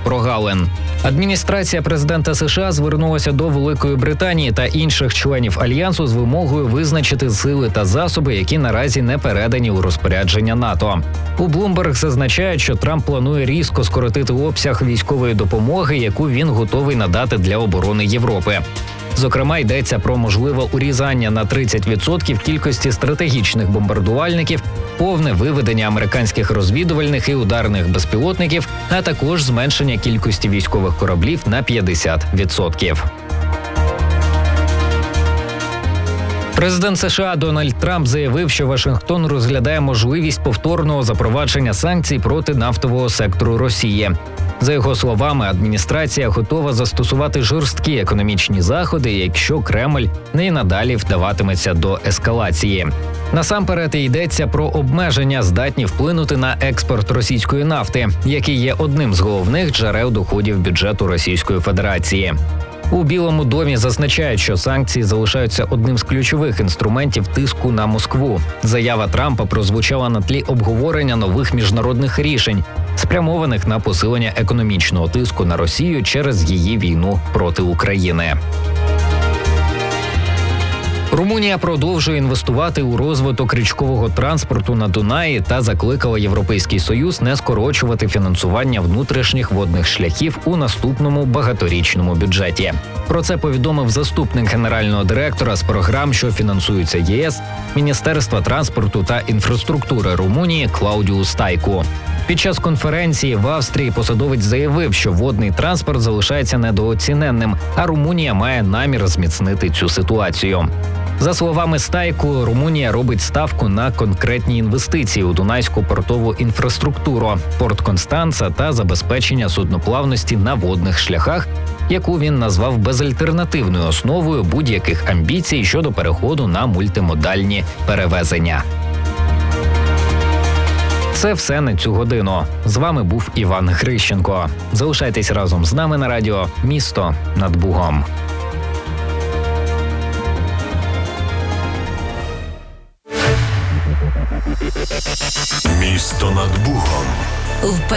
прогалин. Адміністрація президента США звернулася до Великої Британії та інших членів Альянсу з вимогою визначити сили та засоби, які наразі не передані у розпорядження НАТО. У Bloomberg зазначають, що Трамп планує різко скоротити обсяг військової допомоги, яку він готовий надати для оборони Європи. Зокрема, йдеться про можливе урізання на 30% кількості стратегічних бомбардувальників, повне виведення американських розвідувальних і ударних безпілотників, а також зменшення кількості військових кораблів на 50%. Президент США Дональд Трамп заявив, що Вашингтон розглядає можливість повторного запровадження санкцій проти нафтового сектору Росії. За його словами, адміністрація готова застосувати жорсткі економічні заходи, якщо Кремль не й надалі вдаватиметься до ескалації. Насамперед йдеться про обмеження, здатні вплинути на експорт російської нафти, який є одним з головних джерел доходів бюджету Російської Федерації. У Білому домі зазначають, що санкції залишаються одним з ключових інструментів тиску на Москву. Заява Трампа прозвучала на тлі обговорення нових міжнародних рішень, спрямованих на посилення економічного тиску на Росію через її війну проти України. Румунія продовжує інвестувати у розвиток річкового транспорту на Дунаї та закликала Європейський Союз не скорочувати фінансування внутрішніх водних шляхів у наступному багаторічному бюджеті. Про це повідомив заступник генерального директора з програм, що фінансуються ЄС, Міністерства транспорту та інфраструктури Румунії Клаудіус Стайку. Під час конференції в Австрії посадовець заявив, що водний транспорт залишається недооціненним, а Румунія має намір зміцнити цю ситуацію. За словами Стайку, Румунія робить ставку на конкретні інвестиції у дунайську портову інфраструктуру, порт Констанца та забезпечення судноплавності на водних шляхах, яку він назвав безальтернативною основою будь-яких амбіцій щодо переходу на мультимодальні перевезення. Це все на цю годину. З вами був Іван Грищенко. Залишайтесь разом з нами на радіо «Місто над Бугом». Місто над Бугом.